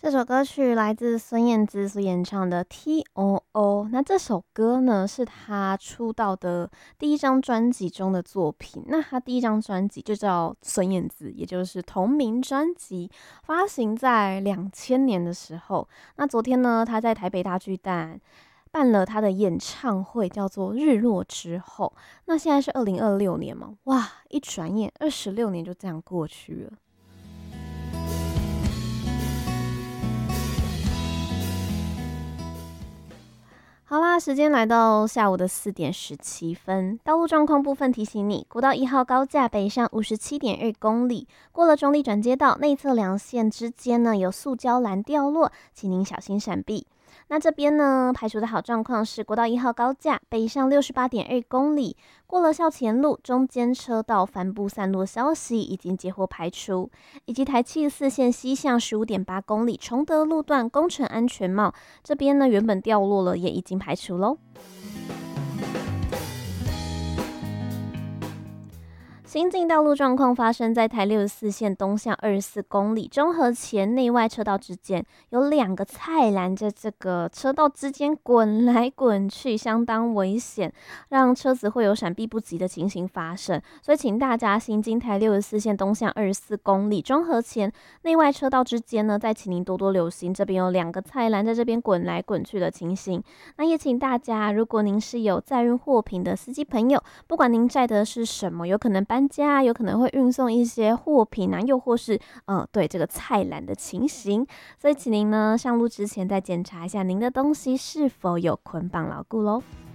这首歌曲来自孙燕姿所演唱的《T.O.O》。那这首歌呢，是她出道的第一张专辑中的作品。那她第一张专辑就叫孙燕姿，也就是同名专辑，发行在2000年的时候。那昨天呢，她在台北大巨蛋办了她的演唱会，叫做《日落之后》。那现在是2026年嘛，哇，一转眼26年就这样过去了。好啦，时间来到下午的4点17分。道路状况部分提醒你，国道1号高架北上57.2公里，过了中立转接道内侧两线之间呢有塑胶栏掉落，请您小心闪避。那这边呢，排除的好状况是国道1号高架北上68.2公里，过了校前路中间车道帆布散落消息已经接获排除，以及台七四线西向15.8公里崇德路段工程安全帽这边呢原本掉落了，也已经排除喽。新进道路状况发生在台64线东向24公里中和前内外车道之间，有2个菜篮在这个车道之间滚来滚去，相当危险，让车子会有闪避不及的情形发生。所以请大家新进台64线东向24公里中和前内外车道之间呢，再请您多多留心，这边有2个菜篮在这边滚来滚去的情形。那也请大家，如果您是有载运货品的司机朋友，不管您载的是什么，有可能搬家，有可能会运送一些货品啊，又或是对这个菜篮的情形，所以请您呢上路之前再检查一下您的东西是否有捆绑牢固咯。